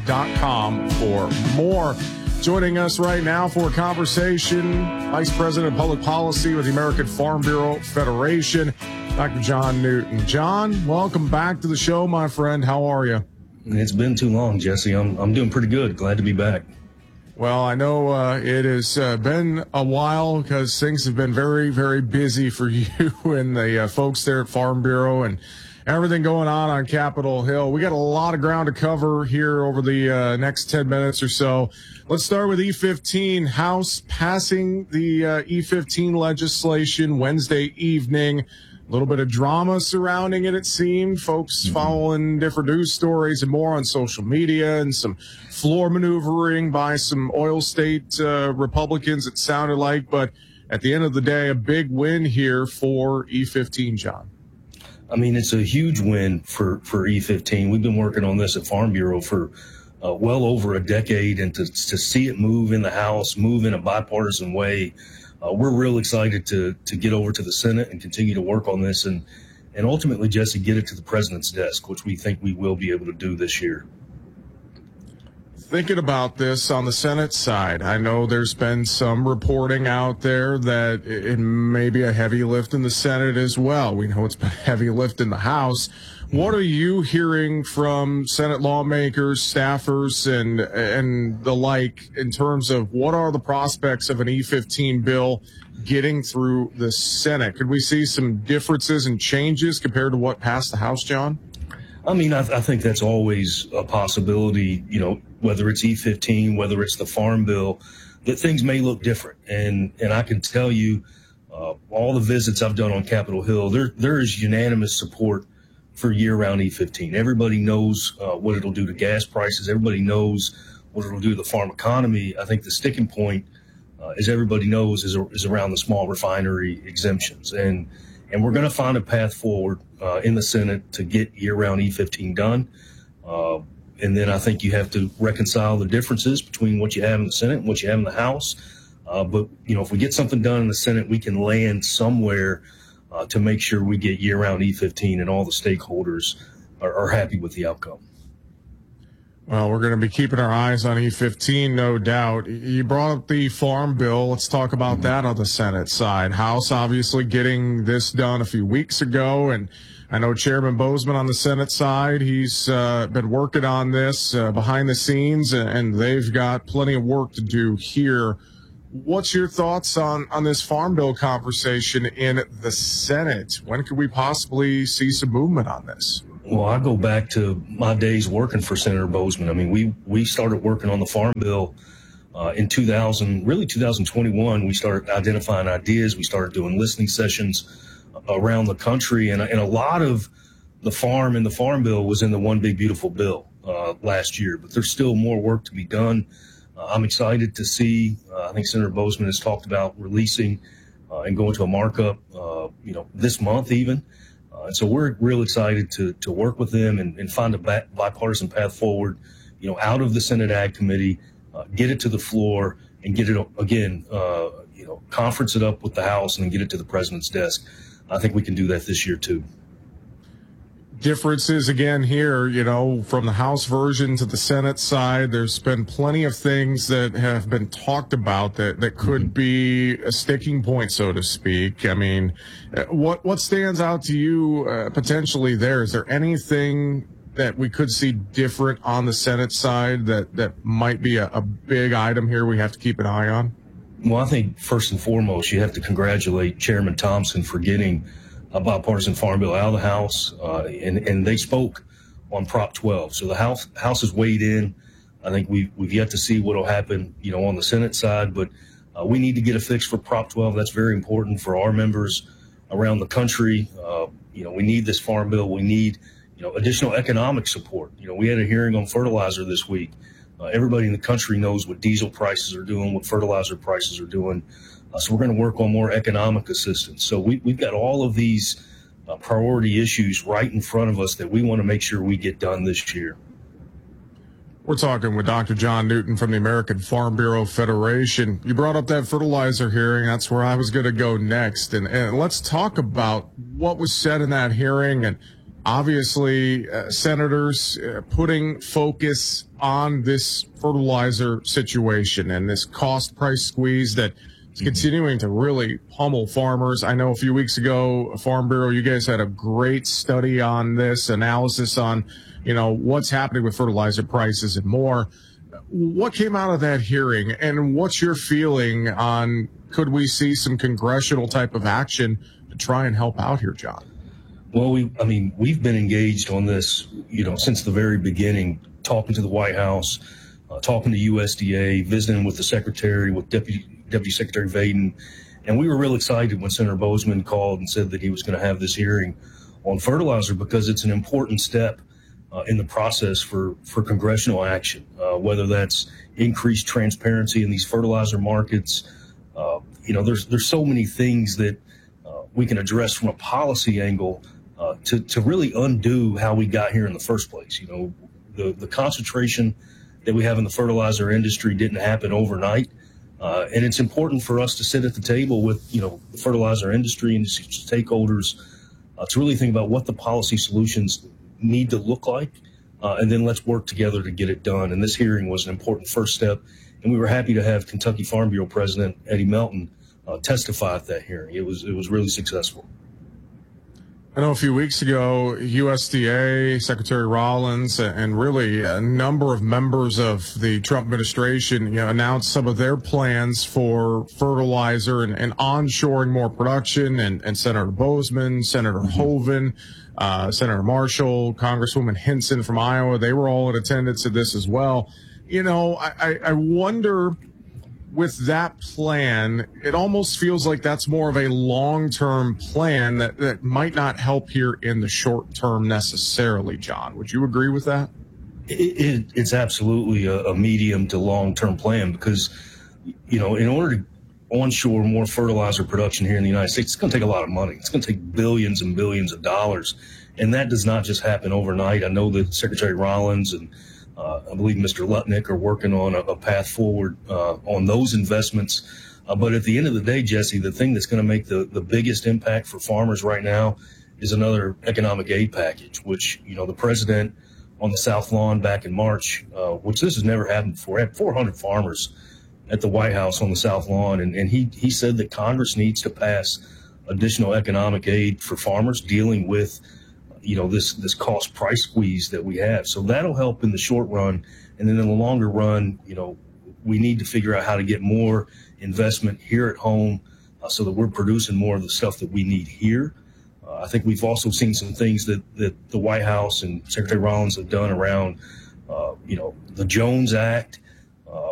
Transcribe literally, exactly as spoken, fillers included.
dot com for more. Joining us right now for a conversation, Vice President of Public Policy with the American Farm Bureau Federation, Doctor John Newton. John, welcome back to the show, my friend. How are you? It's been too long, Jesse. I'm I'm doing pretty good. Glad to be back. Well, I know uh, it has uh, been a while because things have been very, very busy for you and the uh, folks there at Farm Bureau and everything going on on Capitol Hill. We got a lot of ground to cover here over the uh, next ten minutes or so. Let's start with E fifteen. House passing the uh, E fifteen legislation Wednesday evening. A little bit of drama surrounding it, it seemed. Folks mm-hmm. following different news stories and more on social media, and some floor maneuvering by some oil state uh, Republicans, it sounded like. But at the end of the day, a big win here for E fifteen, John. I mean, it's a huge win for, for E fifteen. We've been working on this at Farm Bureau for uh, well over a decade, and to, to see it move in the House, move in a bipartisan way, uh, we're real excited to to get over to the Senate and continue to work on this and, and ultimately, Jesse, get it to the president's desk, which we think we will be able to do this year. Thinking about this on the Senate side, I know there's been some reporting out there that it may be a heavy lift in the Senate as well. We know it's been a heavy lift in the House. What are you hearing from Senate lawmakers, staffers, and and the like in terms of what are the prospects of an E fifteen bill getting through the Senate? Could we see some differences and changes compared to what passed the House, John? I mean, I, th- I think that's always a possibility, you know, whether it's E fifteen, whether it's the Farm Bill, that things may look different. And and I can tell you, uh, all the visits I've done on Capitol Hill, there there is unanimous support for year-round E fifteen. Everybody knows uh, what it'll do to gas prices. Everybody knows what it'll do to the farm economy. I think the sticking point, uh, as everybody knows, is, is around the small refinery exemptions. And and we're going to find a path forward uh, in the Senate to get year-round E fifteen done. Uh, and then I think you have to reconcile the differences between what you have in the Senate and what you have in the House. Uh, but, you know, if we get something done in the Senate, we can land somewhere Uh, to make sure we get year-round E fifteen and all the stakeholders are, are happy with the outcome. Well, we're going to be keeping our eyes on E fifteen, no doubt. You brought up the Farm Bill. Let's talk about mm-hmm. that on the Senate side. House obviously getting this done a few weeks ago, and I know Chairman Boozman on the Senate side, he's uh, been working on this uh, behind the scenes, and they've got plenty of work to do here. What's your thoughts on, on this Farm Bill conversation in the Senate? When could we possibly see some movement on this? Well, I go back to my days working for Senator Boozman. I mean, we, we started working on the Farm Bill uh, in two thousand, really two thousand twenty-one. We started identifying ideas. We started doing listening sessions around the country. And, and a lot of the farm and the Farm Bill was in the One Big Beautiful Bill uh, last year. But there's still more work to be done. Uh, I'm excited to see, uh, I think Senator Boozman has talked about releasing uh, and going to a markup, uh, you know, this month even. Uh, and so we're real excited to to work with them and, and find a bi- bipartisan path forward, you know, out of the Senate Ag Committee, uh, get it to the floor and get it, again, uh, you know, conference it up with the House and then get it to the president's desk. I think we can do that this year, too. Differences again here, you know, from the House version to the Senate side. There's been plenty of things that have been talked about that, that could be a sticking point, so to speak. I mean, what what stands out to you uh, potentially there? Is there anything that we could see different on the Senate side that, that might be a, a big item here we have to keep an eye on? Well, I think first and foremost, you have to congratulate Chairman Thompson for getting a bipartisan Farm Bill out of the House, uh, and, and they spoke on Prop twelve. So the House House has weighed in. I think we've, we've yet to see what will happen, you know, on the Senate side, but uh, we need to get a fix for Prop twelve. That's very important for our members around the country. Uh, you know, we need this Farm Bill. We need, you know, additional economic support. You know, we had a hearing on fertilizer this week. Uh, everybody in the country knows what diesel prices are doing, what fertilizer prices are doing. Uh, so we're going to work on more economic assistance. So we, we've got all of these uh, priority issues right in front of us that we want to make sure we get done this year. We're talking with Doctor John Newton from the American Farm Bureau Federation. You brought up that fertilizer hearing. That's where I was going to go next. And, and let's talk about what was said in that hearing and Obviously, uh, senators uh, putting focus on this fertilizer situation and this cost price squeeze that is continuing to really pummel farmers. I know a few weeks ago, Farm Bureau, you guys had a great study on this, analysis on, you know, what's happening with fertilizer prices and more. What came out of that hearing, and what's your feeling on, could we see some congressional type of action to try and help out here, John? Well, we, I mean, we've been engaged on this, you know, since the very beginning, talking to the White House, uh, talking to U S D A, visiting with the Secretary, with Deputy, Deputy Secretary Vaden. And we were real excited when Senator Boozman called and said that he was going to have this hearing on fertilizer, because it's an important step uh, in the process for, for congressional action, uh, whether that's increased transparency in these fertilizer markets. Uh, you know, there's, there's so many things that uh, we can address from a policy angle Uh, to, to really undo how we got here in the first place. You know, the, the concentration that we have in the fertilizer industry didn't happen overnight. Uh, and it's important for us to sit at the table with, you know, the fertilizer industry and stakeholders uh, to really think about what the policy solutions need to look like. Uh, and then let's work together to get it done. And this hearing was an important first step. And we were happy to have Kentucky Farm Bureau President Eddie Melton uh, testify at that hearing. It was, it was really successful. I know a few weeks ago, U S D A, Secretary Rollins, and really a number of members of the Trump administration, you know, announced some of their plans for fertilizer and, and onshoring more production. And, and Senator Boozman, Senator Hoeven, uh, Senator Marshall, Congresswoman Hinson from Iowa, they were all in attendance at this as well. You know, I, I wonder, with that plan, it almost feels like that's more of a long-term plan that, that might not help here in the short term necessarily, John. Would you agree with that? It, it, it's absolutely a, a medium to long-term plan, because, you know, in order to onshore more fertilizer production here in the United States, it's going to take a lot of money. It's going to take billions and billions of dollars. And that does not just happen overnight. I know that Secretary Rollins and Uh, I believe Mister Lutnick are working on a, a path forward uh, on those investments. Uh, but at the end of the day, Jesse, the thing that's going to make the, the biggest impact for farmers right now is another economic aid package, which, you know, the president on the South Lawn back in March, uh, which this has never happened before, had four hundred farmers at the White House on the South Lawn. And, and he, he said that Congress needs to pass additional economic aid for farmers dealing with, you know, this, this cost price squeeze that we have. So that'll help in the short run. And then in the longer run, you know, we need to figure out how to get more investment here at home uh, so that we're producing more of the stuff that we need here. Uh, I think we've also seen some things that, that the White House and Secretary Rollins have done around, uh, you know, the Jones Act